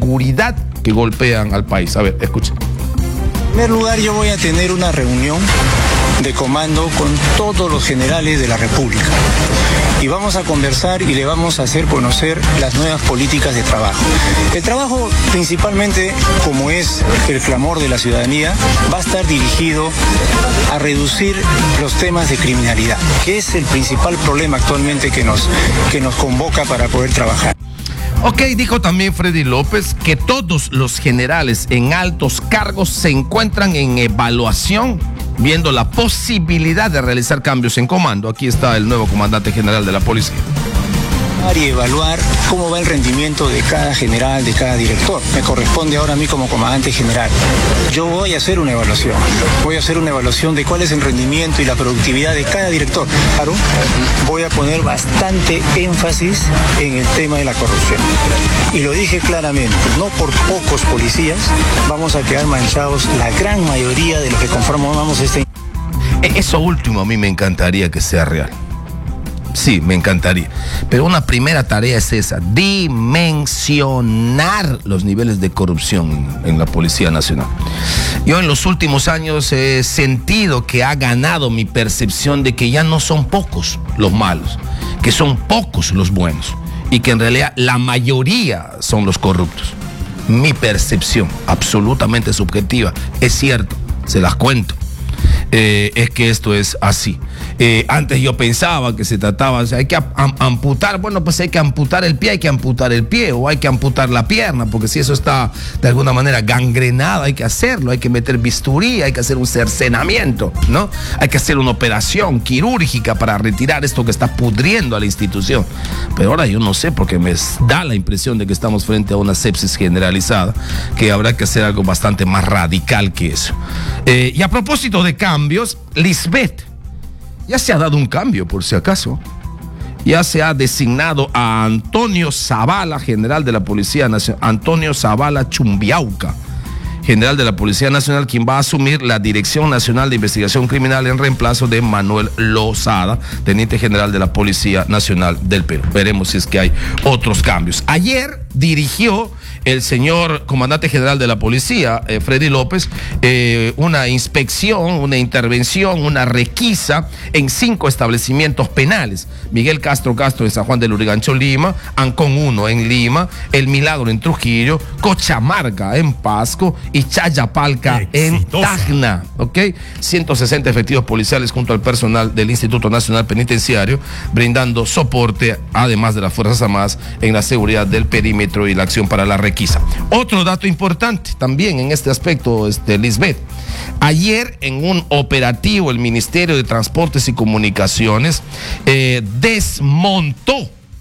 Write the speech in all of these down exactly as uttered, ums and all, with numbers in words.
seguridad que golpean al país. A ver, escuchen. En primer lugar, yo voy a tener una reunión de comando con todos los generales de la República y vamos a conversar y le vamos a hacer conocer las nuevas políticas de trabajo. El trabajo, principalmente, como es el clamor de la ciudadanía, va a estar dirigido a reducir los temas de criminalidad, que es el principal problema actualmente que nos, que nos convoca para poder trabajar. Ok, dijo también Freddy López que todos los generales en altos cargos se encuentran en evaluación, viendo la posibilidad de realizar cambios en comando. Aquí está el nuevo comandante general de la policía. Y evaluar cómo va el rendimiento de cada general, de cada director. Me corresponde ahora a mí como comandante general. Yo voy a hacer una evaluación. Voy a hacer una evaluación de cuál es el rendimiento y la productividad de cada director. Claro, voy a poner bastante énfasis en el tema de la corrupción. Y lo dije claramente, no por pocos policías vamos a quedar manchados la gran mayoría de los que conformamos este... Eso último a mí me encantaría que sea real. Sí, me encantaría. Pero una primera tarea es esa, dimensionar los niveles de corrupción en la Policía Nacional. Yo en los últimos años he sentido que ha ganado mi percepción de que ya no son pocos los malos, que son pocos los buenos y que en realidad la mayoría son los corruptos. Mi percepción, absolutamente subjetiva, es cierto, se las cuento. Eh, es que esto es así. Eh, antes yo pensaba que se trataba, o sea, hay que am amputar, bueno, pues hay que amputar el pie, hay que amputar el pie, o hay que amputar la pierna, porque si eso está de alguna manera gangrenado, hay que hacerlo, hay que meter bisturí, hay que hacer un cercenamiento, ¿no? Hay que hacer una operación quirúrgica para retirar esto que está pudriendo a la institución. Pero ahora yo no sé, porque me da la impresión de que estamos frente a una sepsis generalizada, que habrá que hacer algo bastante más radical que eso. Eh, y a propósito de cambios, Lisbeth, ya se ha dado un cambio, por si acaso. Ya se ha designado a Antonio Zavala, general de la Policía Nacional, Antonio Zavala Chumbiauca, general de la Policía Nacional, quien va a asumir la Dirección Nacional de Investigación Criminal en reemplazo de Manuel Lozada, teniente general de la Policía Nacional del Perú. Veremos si es que hay otros cambios. Ayer dirigió el señor comandante general de la policía, eh, Freddy López, eh, una inspección, una intervención, una requisa en cinco establecimientos penales. Miguel Castro Castro en San Juan del Lurigancho, Lima, Ancón uno en Lima, El Milagro en Trujillo, Cochamarca en Pasco y Chayapalca en Tacna. ¿Ok? ciento sesenta efectivos policiales junto al personal del Instituto Nacional Penitenciario, brindando soporte, además de las Fuerzas Armadas, en la seguridad del perímetro y la acción para la requisa. Otro dato importante también en este aspecto, este, Lisbeth. Ayer en un operativo el Ministerio de Transportes y Comunicaciones eh, desmontó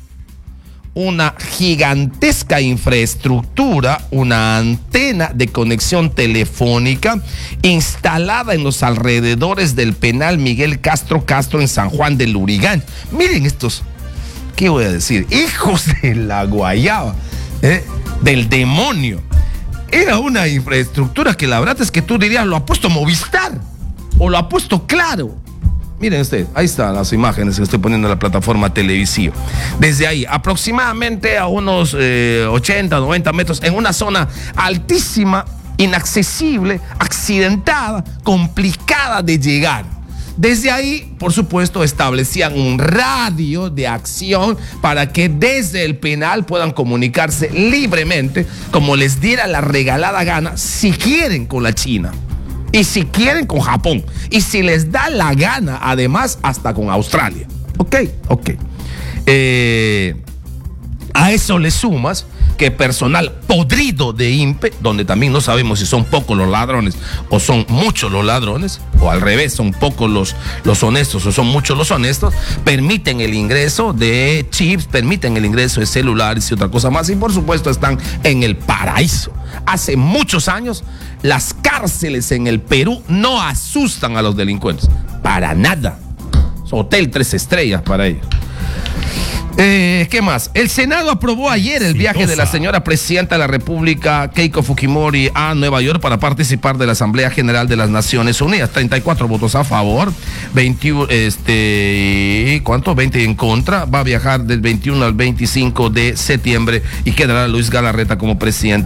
una gigantesca infraestructura, una antena de conexión telefónica instalada en los alrededores del penal Miguel Castro Castro en San Juan del Lurigancho. Miren estos, ¿qué voy a decir? Hijos de la guayaba, ¿eh? Del demonio. Era una infraestructura que la verdad es que tú dirías, lo ha puesto Movistar o lo ha puesto Claro. Miren ustedes, ahí están las imágenes que estoy poniendo en la plataforma televisiva. Desde ahí, aproximadamente a unos eh, ochenta, noventa metros, en una zona altísima, inaccesible, accidentada, complicada de llegar. Desde ahí, por supuesto, establecían un radio de acción para que desde el penal puedan comunicarse libremente, como les diera la regalada gana, si quieren con la China, y si quieren con Japón, y si les da la gana, además, hasta con Australia. Ok, ok. Eh, a eso le sumas que personal podrido de I N P E, donde también no sabemos si son pocos los ladrones o son muchos los ladrones, o al revés, son pocos los, los honestos o son muchos los honestos, permiten el ingreso de chips, permiten el ingreso de celulares y otra cosa más, y por supuesto están en el paraíso. Hace muchos años las cárceles en el Perú no asustan a los delincuentes, para nada. Hotel tres estrellas para ellos. Eh, ¿Qué más? El Senado aprobó ayer el viaje de la señora presidenta de la República, Keiko Fujimori, a Nueva York para participar de la Asamblea General de las Naciones Unidas. treinta y cuatro votos a favor, veintiuno, este, ¿cuánto? veinte en contra. Va a viajar del veintiuno al veinticinco de septiembre y quedará Luis Galarreta como presidente